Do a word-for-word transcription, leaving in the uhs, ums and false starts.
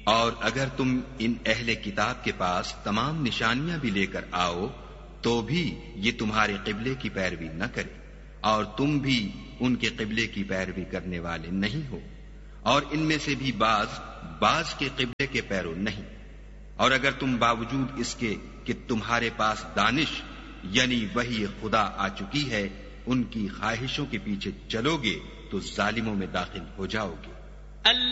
और अगर तुम इन अहले किताब के पास तमाम निशानियां भी लेकर आओ तो भी ये तुम्हारे किबले की पैरवी न करे और तुम भी उनके किबले की पैरवी करने वाले नहीं हो, और इनमें से भी बाज बाज के किबले के पैरों नहीं। और अगर तुम बावजूद इसके कि तुम्हारे पास दानिश यानी वही खुदा आ चुकी है, उनकी ख्वाहिशों के पीछे चलोगे तो जालिमों में दाखिल हो जाओगे।